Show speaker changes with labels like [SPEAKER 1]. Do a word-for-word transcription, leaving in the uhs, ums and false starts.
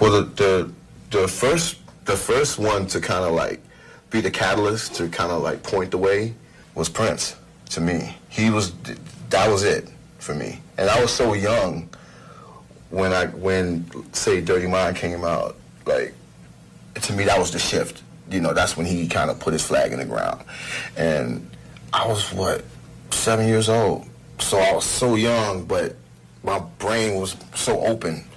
[SPEAKER 1] Well, the the, the first the first one to kind of like be the catalyst to kind of like point the way was Prince to me. He was that was it for me, and I was so young when I when say Dirty Mind came out. Like, to me, that was the shift. You know, that's when he kind of put his flag in the ground, and I was what seven years old, so I was so young, but my brain was so open.